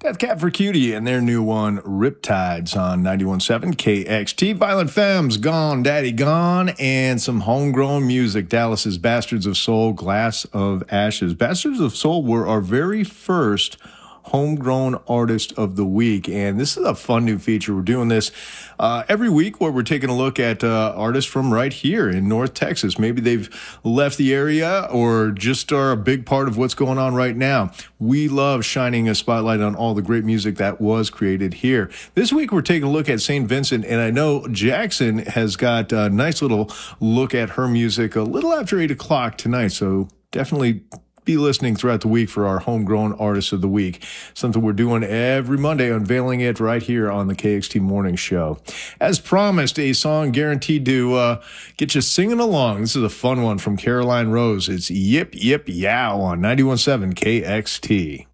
Death Cab for Cutie and their new one, Riptides, on 91.7 KXT. Violent Femmes, Gone, Daddy Gone, and some homegrown music. Dallas's Bastards of Soul, Glass of Ashes. Bastards of Soul were our very first homegrown artist of the week, and this is a fun new feature. We're doing this every week where we're taking a look at artists from right here in North Texas. Maybe they've left the area or just are a big part of what's going on right now. We love shining a spotlight on all the great music that was created here. This week we're taking a look at St. Vincent, and I know Jackson has got a nice little look at her music a little after 8 o'clock tonight, so definitely be listening throughout the week for our homegrown artist of the week. Something we're doing every Monday, unveiling it right here on the KXT Morning Show. As promised, a song guaranteed to get you singing along. This is a fun one from Caroline Rose. It's Yip Yip Yow on 91.7 KXT.